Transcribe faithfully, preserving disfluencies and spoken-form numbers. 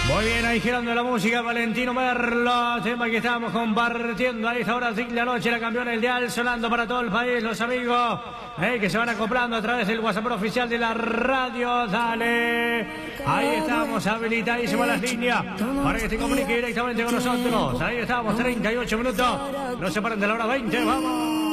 Muy bien, ahí girando la música, Valentino Merlo, tema que estamos compartiendo a esta hora de la noche, la campeona del dial, sonando para todo el país, los amigos eh, que se van acoplando a través del WhatsApp oficial de la radio. Dale, ahí estamos, habilitadísimas las líneas para que te comunique directamente con nosotros. Ahí estamos, treinta y ocho minutos, no se paren de la hora veinte, vamos.